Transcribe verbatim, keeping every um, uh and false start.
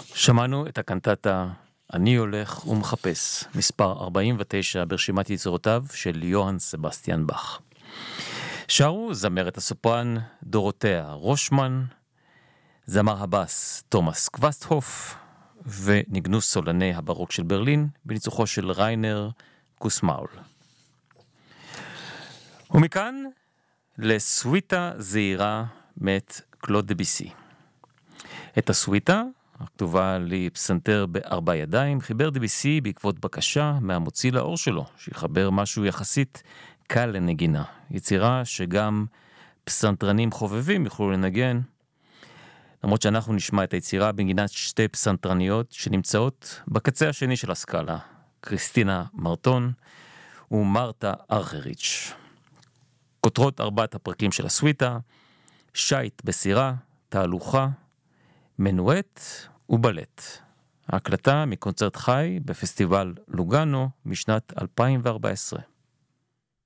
שמענו את הקנטטה אני הולך ומחפש, מספר ארבעים ותשע ברשימת יצירותיו של יוהאן סבסטיאן באך. שרו זמרת הסופרן דורותיה רושמן, זמר הבאס תומאס קווסטהוף, וניגנו סולני הברוק של ברלין בניצוחו של ריינר קוסמאול. ומכאן לסוויטה זעירה מאת קלוד דביסי. את הסוויטה, הכתובה לפסנתר בארבע ידיים, חיבר דביסי בעקבות בקשה מהמוציא לאור שלו, שיחבר משהו יחסית קל לנגינה. יצירה שגם פסנתרנים חובבים יוכלו לנגן, למרות שאנחנו נשמע את היצירה בנגינת שתי פסנתרניות שנמצאות בקצה השני של הסקאלה, קריסטינה מרטון ומרתה ארכריץ'. כותרות ארבעת הפרקים של הסוויטה: שייט בסירה, תהלוכה, מנואט ובלט. ההקלטה מקונצרט חי בפסטיבל לוגאנו משנת אלפיים וארבע עשרה.